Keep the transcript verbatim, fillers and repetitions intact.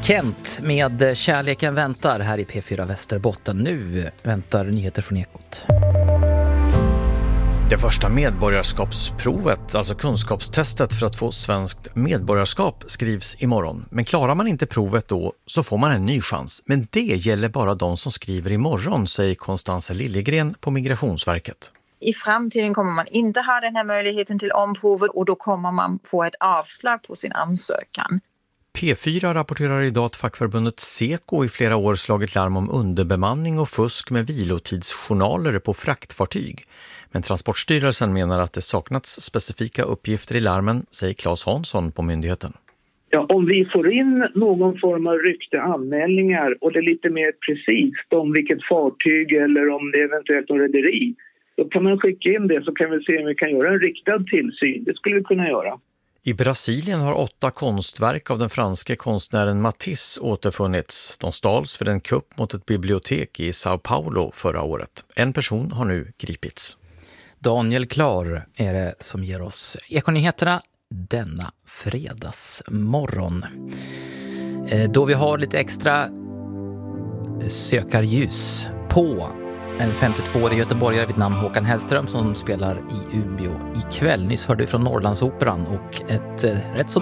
Kent med Kärleken väntar här i P fyra Västerbotten. Nu väntar nyheter från Ekot. Det första medborgarskapsprovet, alltså kunskapstestet för att få svenskt medborgarskap, skrivs imorgon. Men klarar man inte provet då så får man en ny chans. Men det gäller bara de som skriver imorgon, säger Konstanze Liljegren på Migrationsverket. I framtiden kommer man inte ha den här möjligheten till omprovet och då kommer man få ett avslag på sin ansökan. P fyra rapporterar idag att fackförbundet Seko i flera år slagit larm om underbemanning och fusk med vilotidsjournaler på fraktfartyg. Men Transportstyrelsen menar att det saknats specifika uppgifter i larmen, säger Claes Hansson på myndigheten. Ja, om vi får in någon form av rykte anmälningar och det är lite mer precis om vilket fartyg eller om det är eventuellt en rederi, då kan man skicka in det så kan vi se om vi kan göra en riktad tillsyn. Det skulle vi kunna göra. I Brasilien har åtta konstverk av den franske konstnären Matisse återfunnits. De stals för en kupp mot ett bibliotek i Sao Paulo förra året. En person har nu gripits. Daniel Klar är det som ger oss Ekonyheterna denna fredagsmorgon. Då vi har lite extra sökarljus på en femtiotvåårig göteborgare vid namn Håkan Hellström som spelar i Umeå ikväll. Nyss hörde vi från Norrlandsoperan och ett rätt så